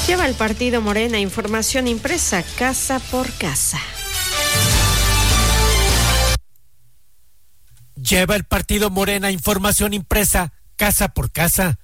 Lleva el partido Morena información impresa casa por casa. Lleva el partido Morena información impresa casa por casa.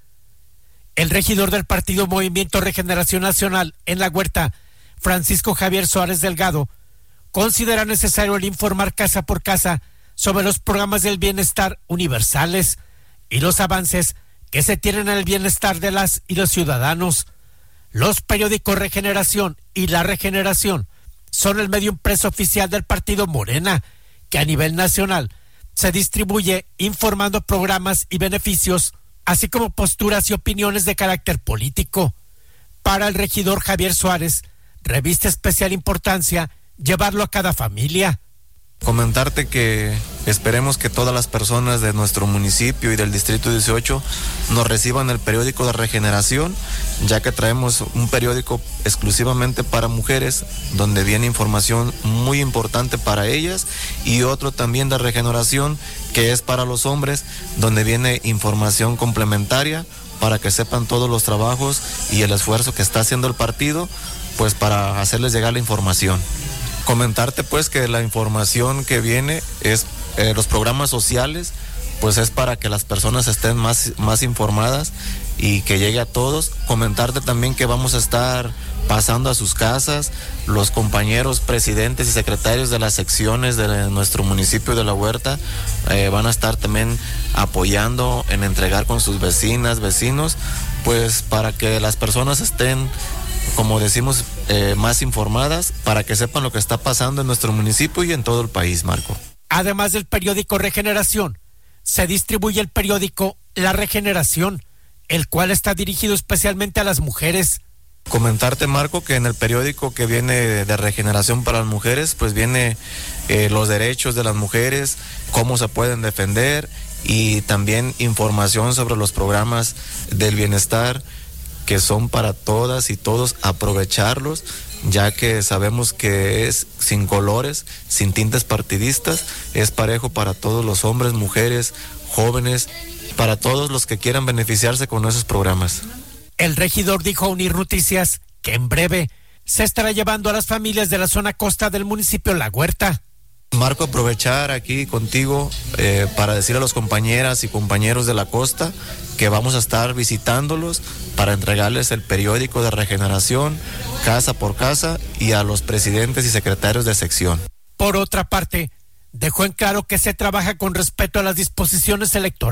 El regidor del partido Movimiento Regeneración Nacional en La Huerta, Francisco Javier Suárez Delgado, considera necesario el informar casa por casa sobre los programas del bienestar universales y los avances que se tienen en el bienestar de las y los ciudadanos. Los periódicos Regeneración y La Regeneración son el medio impreso oficial del partido Morena, que a nivel nacional se distribuye informando programas y beneficios, así como posturas y opiniones de carácter político. Para el regidor Javier Suárez, reviste especial importancia llevarlo a cada familia. Comentarte que esperemos que todas las personas de nuestro municipio y del distrito 18 nos reciban el periódico de Regeneración, ya que traemos un periódico exclusivamente para mujeres, donde viene información muy importante para ellas, y otro también de Regeneración, que es para los hombres, donde viene información complementaria para que sepan todos los trabajos y el esfuerzo que está haciendo el partido, pues para hacerles llegar la información. Comentarte pues que la información que viene es los programas sociales, pues es para que las personas estén más informadas y que llegue a todos. Comentarte también que vamos a estar pasando a sus casas, los compañeros presidentes y secretarios de las secciones de nuestro municipio de La Huerta van a estar también apoyando en entregar con sus vecinas, vecinos, pues para que las personas estén, como decimos, más informadas, para que sepan lo que está pasando en nuestro municipio y en todo el país, Marco. Además del periódico Regeneración, se distribuye el periódico La Regeneración, el cual está dirigido especialmente a las mujeres. Comentarte, Marco, que en el periódico que viene de Regeneración para las mujeres, pues viene los derechos de las mujeres, cómo se pueden defender, y también información sobre los programas del bienestar, que son para todas y todos, aprovecharlos, ya que sabemos que es sin colores, sin tintes partidistas, es parejo para todos los hombres, mujeres, jóvenes, para todos los que quieran beneficiarse con esos programas. El regidor dijo a Unir Noticias que en breve se estará llevando a las familias de la zona costa del municipio La Huerta. Marco, aprovechar aquí contigo para decir a los compañeras y compañeros de la costa que vamos a estar visitándolos para entregarles el periódico de Regeneración casa por casa y a los presidentes y secretarios de sección. Por otra parte, dejó en claro que se trabaja con respeto a las disposiciones electorales.